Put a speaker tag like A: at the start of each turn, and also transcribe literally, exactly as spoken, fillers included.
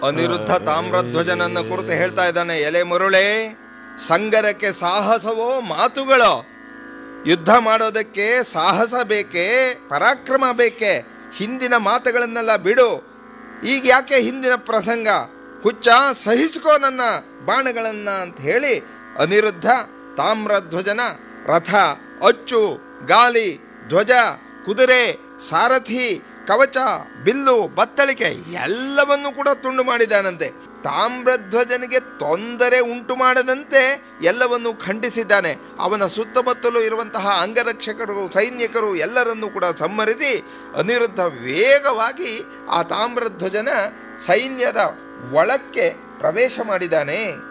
A: ಅನಿರುದ್ಧ ತಾಮ್ರಧ್ವಜನನ್ನ ಕುರಿತು ಹೇಳ್ತಾ ಇದ್ದಾನೆ, ಎಲೆ ಮರುಳೆ, ಸಂಗರಕ್ಕೆ ಸಾಹಸವೋ ಮಾತುಗಳೋ? ಯುದ್ಧ ಮಾಡೋದಕ್ಕೆ ಸಾಹಸ ಬೇಕೇ, ಪರಾಕ್ರಮ ಬೇಕೇ? ಹಿಂದಿನ ಮಾತುಗಳನ್ನೆಲ್ಲ ಬಿಡು. ಈಗ ಯಾಕೆ ಹಿಂದಿನ ಪ್ರಸಂಗ? ಹುಚ್ಚ, ಸಹಿಸ್ಕೋ ನನ್ನ ಬಾಣಗಳನ್ನ ಅಂತ ಹೇಳಿ ಅನಿರುದ್ಧ ತಾಮ್ರಧ್ವಜನ ರಥ, ಅಚ್ಚು, ಗಾಲಿ, ಧ್ವಜ, ಕುದುರೆ, ಸಾರಥಿ, ಕವಚ, ಬಿಲ್ಲು, ಬತ್ತಳಿಕೆ ಎಲ್ಲವನ್ನೂ ಕೂಡ ತುಂಡು ಮಾಡಿದ್ದಾನಂತೆ. ತಾಮ್ರಧ್ವಜನಿಗೆ ತೊಂದರೆ ಉಂಟು ಮಾಡದಂತೆ ಎಲ್ಲವನ್ನೂ ಖಂಡಿಸಿದ್ದಾನೆ. ಅವನ ಸುತ್ತಮುತ್ತಲೂ ಇರುವಂತಹ ಅಂಗರಕ್ಷಕರು, ಸೈನಿಕರು ಎಲ್ಲರನ್ನೂ ಕೂಡ ಸಂಹರಿಸಿ ಅನಿರುದ್ಧ ವೇಗವಾಗಿ ಆ ತಾಮ್ರಧ್ವಜನ ಸೈನ್ಯದ ಒಳಕ್ಕೆ ಪ್ರವೇಶ ಮಾಡಿದ್ದಾನೆ.